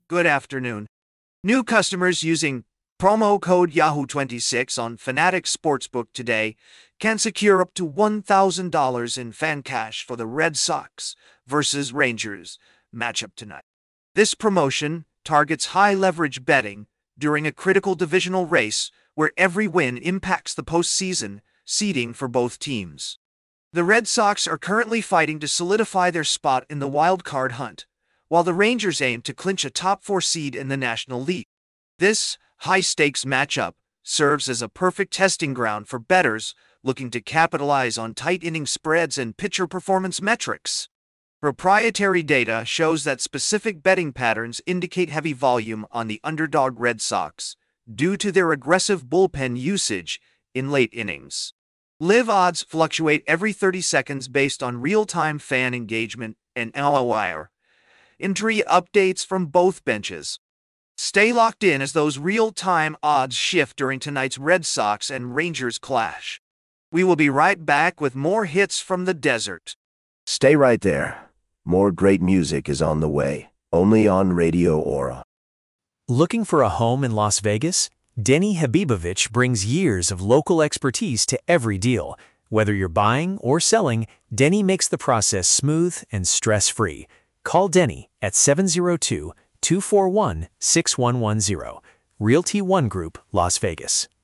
Good afternoon. New customers using promo code Yahoo26 on Fanatics Sportsbook today can secure up to $1,000 in fan cash for the Red Sox versus Rangers matchup tonight. This promotion targets high-leverage betting during a critical divisional race where every win impacts the postseason seeding for both teams. The Red Sox are currently fighting to solidify their spot in the wild card hunt, while the Rangers aim to clinch a top-4 seed in the National League. This high-stakes matchup serves as a perfect testing ground for bettors looking to capitalize on tight inning spreads and pitcher performance metrics. Proprietary data shows that specific betting patterns indicate heavy volume on the underdog Red Sox due to their aggressive bullpen usage in late innings. Live odds fluctuate every 30 seconds based on real-time fan engagement and LOIR injury updates from both benches. Stay locked in as those real-time odds shift during tonight's Red Sox and Rangers clash. We will be right back with more hits from the desert. Stay right there. More great music is on the way, only on Radio Aura. Looking for a home in Las Vegas? Denny Habibovich brings years of local expertise to every deal. Whether you're buying or selling, Denny makes the process smooth and stress-free. Call Denny at 702-241-6110. Realty One Group, Las Vegas.